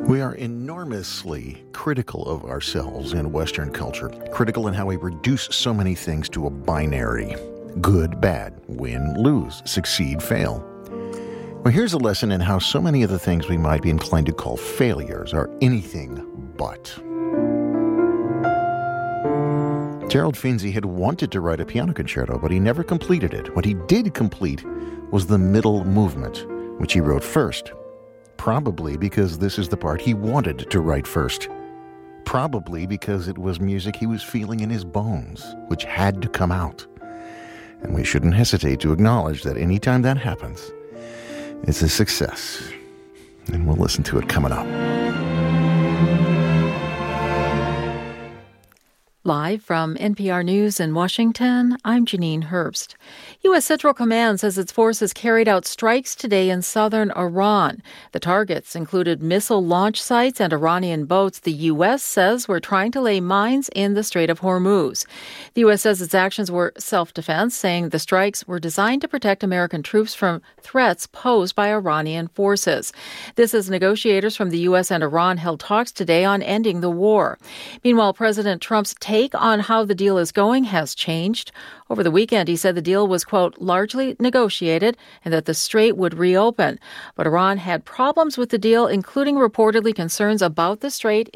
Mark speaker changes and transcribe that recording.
Speaker 1: We are enormously critical of ourselves in Western culture, critical in how we reduce so many things to a binary. Good, bad, win, lose, succeed, fail. Well, here's a lesson in how so many of the things we might be inclined to call failures are anything but. Gerald Finzi had wanted to write a piano concerto, but he never completed it. What he did complete was the middle movement, which he wrote first. Probably because this is the part he wanted to write first. Probably because it was music he was feeling in his bones, which had to come out. And we shouldn't hesitate to acknowledge that anytime that happens, it's a success. And we'll listen to it coming up.
Speaker 2: Live from NPR News in Washington, I'm Janine Herbst. U.S. Central Command says its forces carried out strikes today in southern Iran. The targets included missile launch sites and Iranian boats the U.S. says were trying to lay mines in the Strait of Hormuz. The U.S. says its actions were self-defense, saying the strikes were designed to protect American troops from threats posed by Iranian forces. This as negotiators from the U.S. and Iran held talks today on ending the war. Meanwhile, President Trump's take on how the deal is going has changed. Over the weekend, he said the deal was, quote, largely negotiated and that the strait would reopen. But Iran had problems with the deal, including reportedly concerns about the strait